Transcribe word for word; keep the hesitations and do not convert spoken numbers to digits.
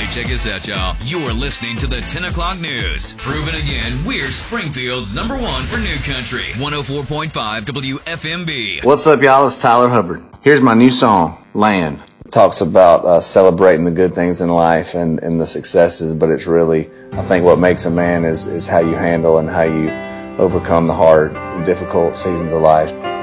Hey, check us out, y'all. You're listening to the ten o'clock News. Proven again, we're Springfield's number one for New Country. one oh four point five W F M B. What's up, y'all? It's Tyler Hubbard. Here's my new song, Land. It talks about uh, celebrating the good things in life and, and the successes, but it's really, I think what makes a man is, is how you handle and how you overcome the hard, difficult seasons of life.